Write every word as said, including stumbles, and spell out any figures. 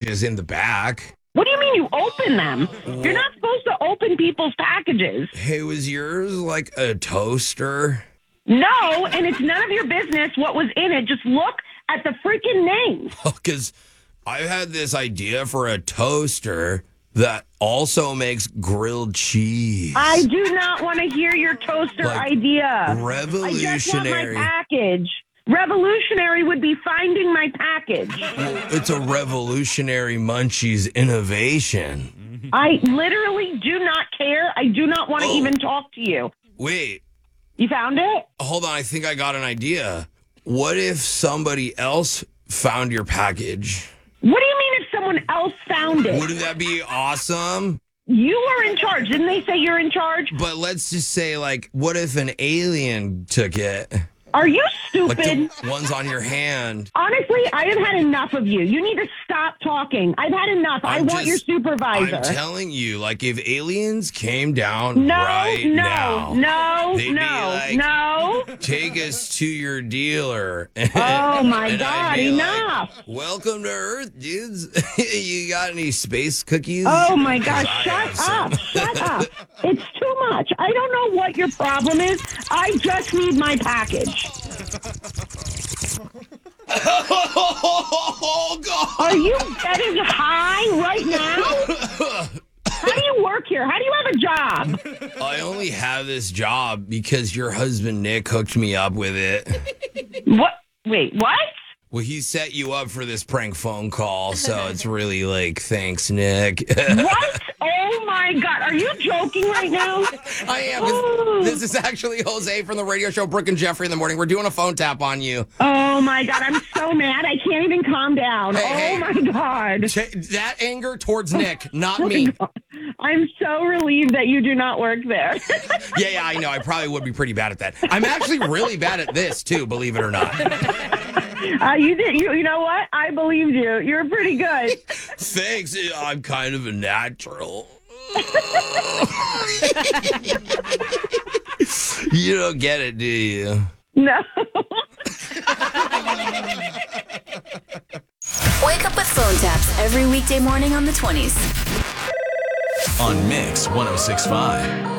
packages in the back. What do you mean you open them? You're not supposed to open people's packages. Hey, was yours like a toaster? No, and it's none of your business what was in it. Just look at the freaking name. Because I had this idea for a toaster that also makes grilled cheese. I do not want to hear your toaster Like idea. revolutionary. I just want my package. Revolutionary would be finding my package. It's a revolutionary Munchies innovation. I literally do not care. I do not want to Oh. even talk to you. Wait, You found it? hold on. I think I got an idea. What if somebody else found your package? What do you mean if someone else found it? Wouldn't that be awesome? You are in charge. Didn't they say you're in charge? But let's just say, like, what if an alien took it? Are you Like stupid? the ones on your hand. Honestly, I have had enough of you. You need to stop talking. I've had enough. I I'm want just- your supervisor. I'm telling you, like, if aliens came down no, right no, now, no, they'd be no, like, no. take us to your dealer. Oh, my And I'd God, be like, enough. welcome to Earth, dudes. You got any space cookies? Oh, my gosh, I shut have some. up. Shut up. It's too much. I don't know what your problem is. I just need my package. Oh, God. Are you getting high right now? How do you work here? How do you have a job? I only have this job because your husband, Nick, hooked me up with it. What? Wait, what? Well, he set you up for this prank phone call, so it's really like, thanks, Nick. What? Oh, my God. Are you joking right now? I am. 'Cause this is actually Jose from the radio show Brooke and Jeffrey in the Morning. We're doing a phone tap on you. Oh, my God. I'm so mad. I can't even calm down. Hey, oh, hey. my God. Ch- that anger towards Nick, not me. I'm so relieved that you do not work there. Yeah, yeah, I know. I probably would be pretty bad at that. I'm actually really bad at this, too, believe it or not. uh, you did. You, you know what? I believed you. You're pretty good. Thanks. I'm kind of a natural. You don't get it, do you? No. Wake up with phone taps every weekday morning on the twenties. On Mix one oh six point five.